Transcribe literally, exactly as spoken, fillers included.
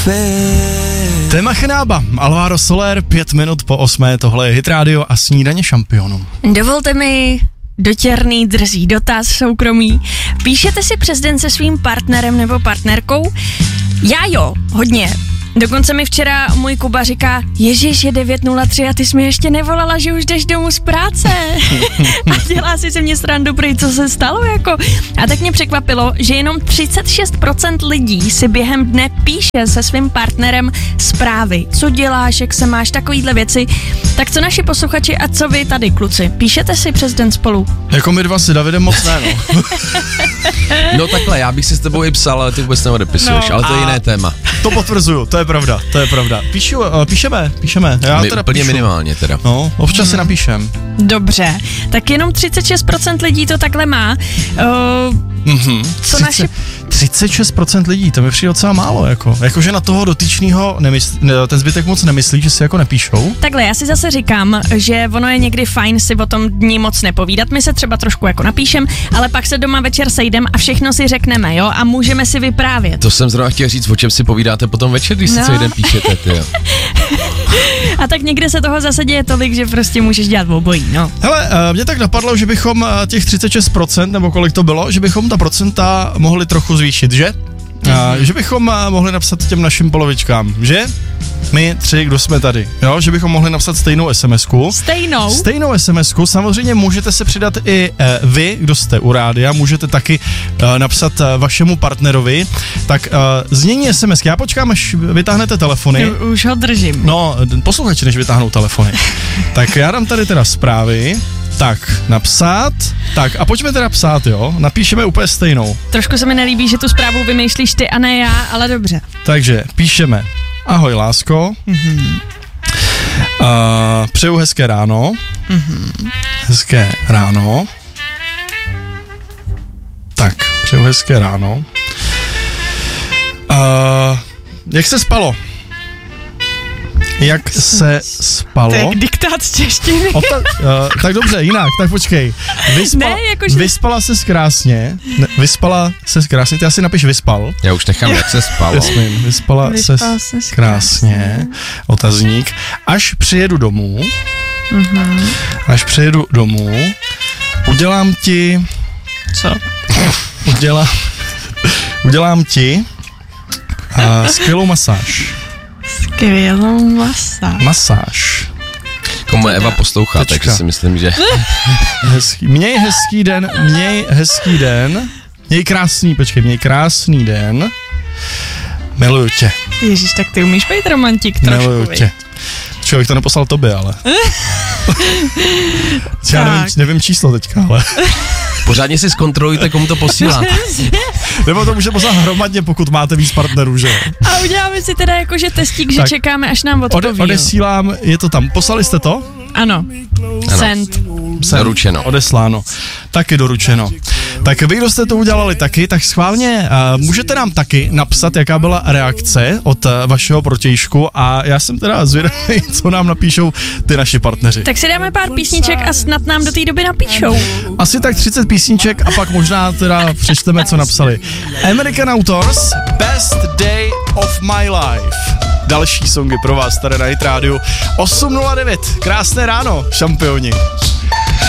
Téma Chenába, Alvaro Soler, pět minut po osmé, tohle je Hit Radio a snídaně šampionů. Dovolte mi dotěrný drzý dotaz soukromý. Píšete si přes den se svým partnerem nebo partnerkou? Já jo, hodně. Dokonce mi včera můj Kuba říká, ježiš, je devět nula tři a ty jsi mi ještě nevolala, že už jdeš domů z práce. A dělá si se mě srandu, prý, co se stalo, jako. A tak mě překvapilo, že jenom třicet šest procent lidí si během dne píše se svým partnerem zprávy. Co děláš, jak se máš, takovýhle věci. Tak co naši posluchači a co vy tady, kluci? Píšete si přes den spolu? Jako my dva si Davidem moc ne, no. No takhle, já bych si s tebou i psal, ale ty vůbec neodepisuješ, no, ale to je jiné téma. To potvrzuju, to je pravda, to je pravda. Píšu, uh, píšeme, píšeme. Já My teda úplně píšu. minimálně teda. No, občas hmm. si napíšem. Dobře, tak jenom třicet šest procent lidí to takhle má. Uh, mm-hmm. Co třicet, naši... třicet šest procent lidí, to mi přijde docela málo, jako. Jakože na toho dotyčného nemysl, ten zbytek moc nemyslí, že si jako nepíšou. Takhle, já si zase říkám, že ono je někdy fajn si o tom dní moc nepovídat. My se třeba trošku jako napíšem, ale pak se doma večer sejdem a všechno si řekneme, jo? A můžeme si vyprávět. To jsem zrovna chtěl říct, o čem si povídáte potom večer, když si no. co jeden píšete, tyjo. A tak někde se toho zase děje tolik, že prostě můžeš dělat obojí, no. Hele, mě tak napadlo, že bychom těch třicet šest procent, nebo kolik to bylo, že bychom ta procenta mohli trochu zvýšit, že? Mm-hmm. Že bychom mohli napsat těm našim polovičkám, že? My tři, kdo jsme tady, jo? Že bychom mohli napsat stejnou SMSku. Stejnou? Stejnou SMSku, samozřejmě můžete se přidat i e, vy, kdo jste u rádia, můžete taky e, napsat e, vašemu partnerovi, tak e, znění SMSky, já počkám, až vytáhnete telefony. Už ho držím. No, posluchači, než vytáhnou telefony. Tak já dám tady teda zprávy. Tak, napsat. Tak a pojďme teda psát, jo? Napíšeme úplně stejnou. Trošku se mi nelíbí, že tu zprávu vymýšlíš ty a ne já, ale dobře. Takže píšeme. Ahoj, lásko. Mm-hmm. Uh, přeju hezké ráno. Mm-hmm. Hezké ráno. Tak, přeju hezké ráno. Uh, jak se spalo? Jak se spalo? To je diktát z češtiny. Ota, uh, tak dobře, jinak, tak počkej. Vyspala, ne, jakože... vyspala ses krásně. Ne, vyspala ses krásně, ty asi napiš vyspal. Já už nechám, jak se spalo. Jasmín, vyspala, vyspala ses, ses krásně. krásně. Otazník. Až přijedu domů, mm-hmm. až přijedu domů, udělám ti... Co? Udělám, udělám ti uh, skvělou masáž. Skvělou masáž. Masáž. Komu Eva poslouchá, takže si myslím, že... Hezký. Měj hezký den, měj hezký den. Měj krásný, počkej, měj krásný den. Miluju tě. Ježíš, tak ty umíš být romantik trošku. Miluju tě. Člověk to neposlal tobě, ale. Já nevím, nevím číslo teďka, ale. Pořádně si zkontrolujte, komu to posíláte. Nebo to může poslat hromadně, pokud máte víc partnerů, že? A uděláme si teda jakože testík, že tak čekáme, až nám odpoví. Ode, odesílám, je to tam. Poslali jste to? Ano. ano. Send. Send. Doručeno. Odesláno. Taky doručeno. Tak vy, kdo jste to udělali taky, tak schválně uh, můžete nám taky napsat, jaká byla reakce od uh, vašeho protějšku a já jsem teda zvědavý, co nám napíšou ty naši partneři. Tak si dáme pár písniček a snad nám do té doby napíšou. Asi tak třicet písniček a pak možná teda přečteme, co napsali. American Authors, Best Day of My Life. Další songy pro vás tady na Hit Radio osm nula devět. Krásné ráno, šampioni.